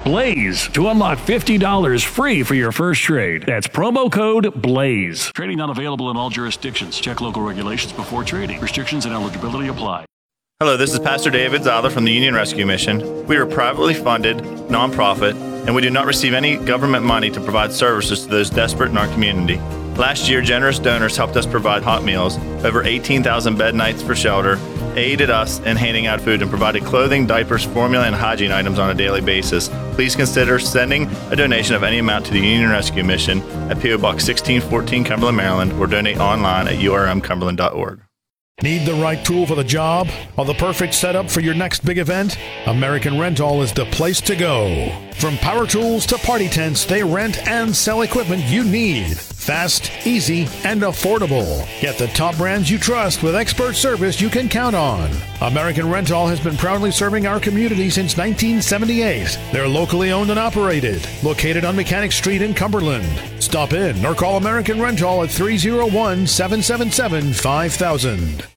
BLAZE to unlock $50 free for your first trade. That's promo code BLAZE. Trading not available in all jurisdictions. Check local regulations before trading. Restrictions and eligibility apply. Hello, this is Pastor David Zahler from the Union Rescue Mission. We are a privately funded nonprofit, and we do not receive any government money to provide services to those desperate in our community. Last year, generous donors helped us provide hot meals, over 18,000 bed nights for shelter, aided us in handing out food, and provided clothing, diapers, formula, and hygiene items on a daily basis. Please consider sending a donation of any amount to the Union Rescue Mission at P.O. Box 1614, Cumberland, Maryland, or donate online at urmcumberland.org. Need the right tool for the job or the perfect setup for your next big event? American Rental is the place to go. From power tools to party tents, they rent and sell equipment you need. Fast, easy, and affordable. Get the top brands you trust with expert service you can count on. American Rental has been proudly serving our community since 1978. They're locally owned and operated, located on Mechanic Street in Cumberland. Stop in or call American Rental at 301-777-5000.